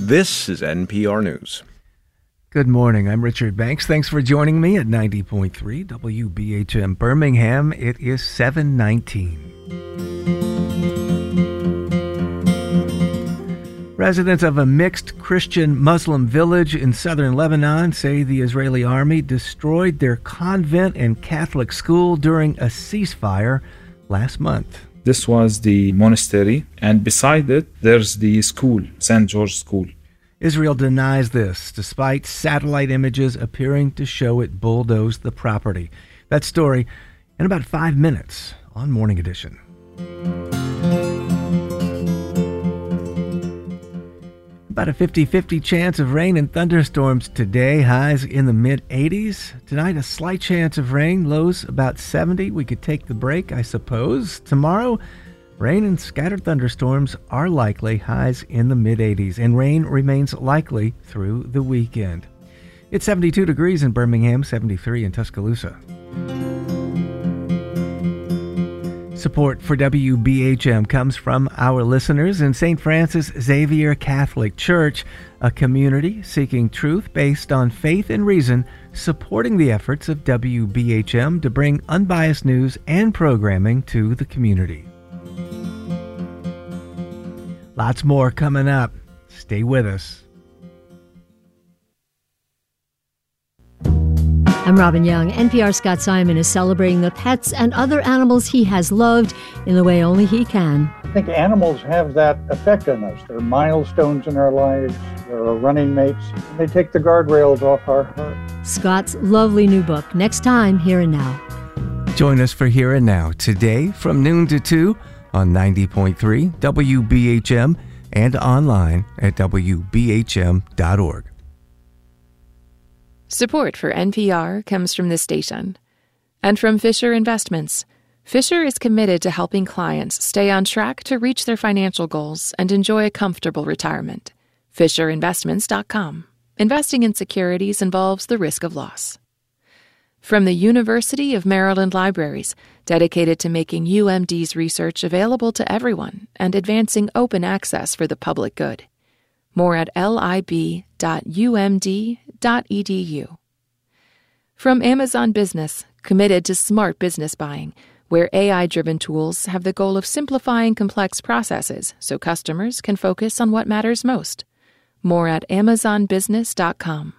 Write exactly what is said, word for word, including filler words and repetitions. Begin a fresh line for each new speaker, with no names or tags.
This is N P R News.
Good morning. I'm Richard Banks. Thanks for joining me at ninety point three W B H M Birmingham. It is seven nineteen. Residents of a mixed Christian-Muslim village in southern Lebanon say the Israeli army destroyed their convent and Catholic school during a ceasefire last month.
This was the monastery, and beside it, there's the school, Saint George School.
Israel denies this, despite satellite images appearing to show it bulldozed the property. That story in about five minutes on Morning Edition. About a fifty-fifty chance of rain and thunderstorms today, highs in the mid-eighties. Tonight, a slight chance of rain, lows about seventy. We could take the break, I suppose. Tomorrow, rain and scattered thunderstorms are likely, highs in the mid-eighties, and rain remains likely through the weekend. It's seventy-two degrees in Birmingham, seventy-three in Tuscaloosa. Support for W B H M comes from our listeners in Saint Francis Xavier Catholic Church, a community seeking truth based on faith and reason, supporting the efforts of W B H M to bring unbiased news and programming to the community. Lots more coming up. Stay with us.
I'm Robin Young. N P R's Scott Simon is celebrating the pets and other animals he has loved in the way only he can.
I think animals have that effect on us. They're milestones in our lives. They're our running mates. They take the guardrails off our heart.
Scott's lovely new book, next time, Here and Now.
Join us for Here and Now today from noon to two on ninety point three W B H M and online at W B H M dot org.
Support for N P R comes from this station and from Fisher Investments. Fisher is committed to helping clients stay on track to reach their financial goals and enjoy a comfortable retirement. Fisher Investments dot com. Investing in securities involves the risk of loss. From the University of Maryland Libraries, dedicated to making U M D's research available to everyone and advancing open access for the public good. More at lib dot u m d dot e d u. From Amazon Business, committed to smart business buying, where A I-driven tools have the goal of simplifying complex processes so customers can focus on what matters most. More at amazon business dot com.